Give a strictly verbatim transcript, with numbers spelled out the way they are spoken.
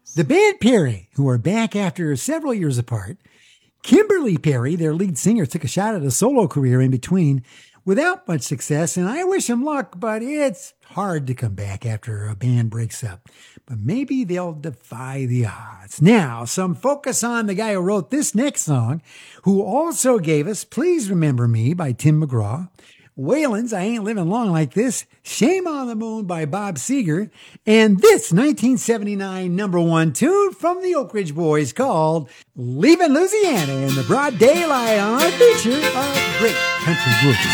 The band Perry, who are back after several years apart. Kimberly Perry, their lead singer, took a shot at a solo career in between without much success, and I wish him luck, but it's hard to come back after a band breaks up. But maybe they'll defy the odds. Now, some focus on the guy who wrote this next song, who also gave us Please Remember Me by Tim McGraw, Waylon's I Ain't Living Long Like This, Shame on the Moon by Bob Seger, and this nineteen seventy-nine number one tune from the Oak Ridge Boys called Leaving Louisiana in the Broad Daylight on a feature of great country groups.